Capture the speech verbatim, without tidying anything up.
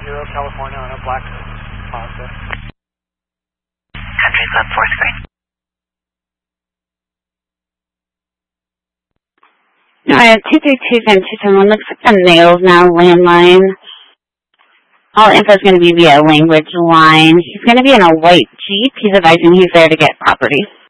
zero, California on a black Mazda. Country Club, fourth grade. I have two three two seven two seven one. Looks like the mail's now landline. All info is going to be via language line. He's going to be in a white Jeep. He's advising he's there to get property.